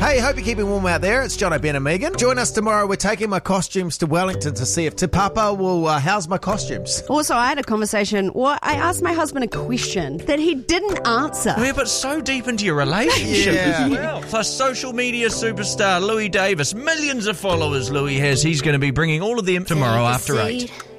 Hey, hope you're keeping warm out there. It's John O'Ben and Megan. Join us tomorrow. We're taking my costumes to Wellington to see if Te Papa will house my costumes. Also, I had a conversation. I asked my husband a question that he didn't answer. Yeah, but so deep into your relationship as well. Plus, social media superstar Louis Davis. Millions of followers Louis has. He's going to be bringing all of them tomorrow after 8.